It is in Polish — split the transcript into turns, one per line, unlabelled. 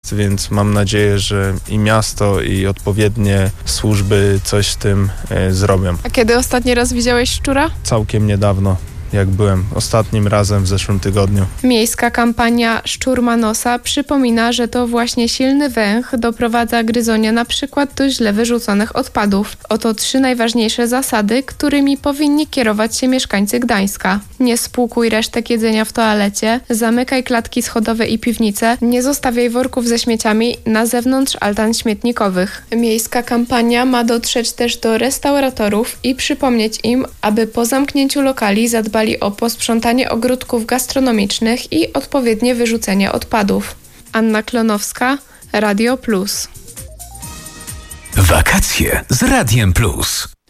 jest, więc mam nadzieję, że i miasto, i odpowiednie służby coś z tym zrobią.
A kiedy ostatni raz widziałeś szczura?
Całkiem niedawno, jak byłem ostatnim razem w zeszłym tygodniu.
Miejska kampania Szczur ma nosa przypomina, że to właśnie silny węch doprowadza gryzonia na przykład do źle wyrzuconych odpadów. Oto 3 najważniejsze zasady, którymi powinni kierować się mieszkańcy Gdańska. Nie spłukuj resztek jedzenia w toalecie, zamykaj klatki schodowe i piwnice, nie zostawiaj worków ze śmieciami na zewnątrz altan śmietnikowych. Miejska kampania ma dotrzeć też do restauratorów i przypomnieć im, aby po zamknięciu lokali zadbali o posprzątanie ogródków gastronomicznych i odpowiednie wyrzucenie odpadów. Anna Klonowska, Radio Plus.
Wakacje z Radiem Plus.